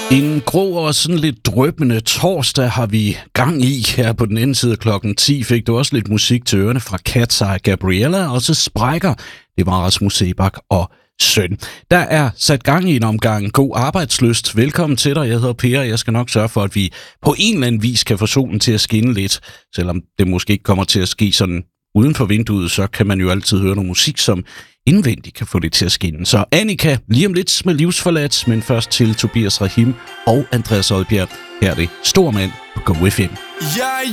En grå og sådan lidt drøbende torsdag har vi gang i her på den anden side klokken 10. Fik du også lidt musik til ørerne fra Cat's Eye Gabriella, og så Sprækker. Det var Rasmus Sebak og søn. Der er sat gang i en omgang god arbejdslyst. Velkommen til dig, jeg hedder Per, jeg skal nok sørge for, at vi på en eller anden vis kan få solen til at skinne lidt. Selvom det måske ikke kommer til at ske sådan uden for vinduet, så kan man jo altid høre noget musik, som indvendigt kan få det til at skinne. Så Annika, lige om lidt med Livsforladt, men først til Tobias Rahim og Andreas Odbjerg. Her er det Stor Mand på Go FM.